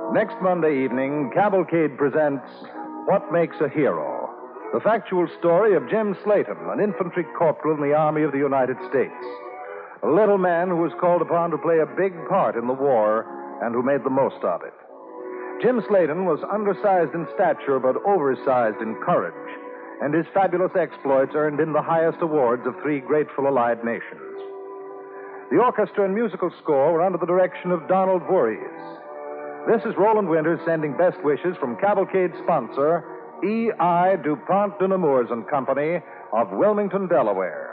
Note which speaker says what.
Speaker 1: Next Monday evening, Cavalcade presents What Makes a Hero? The factual story of Jim Slayton, an infantry corporal in the Army of the United States. A little man who was called upon to play a big part in the war and who made the most of it. Jim Slayton was undersized in stature but oversized in courage, and his fabulous exploits earned him the highest awards of 3 grateful Allied nations. The orchestra and musical score were under the direction of Donald Voorhees. This is Roland Winters sending best wishes from Cavalcade sponsor, E.I. DuPont de Nemours and Company of Wilmington, Delaware.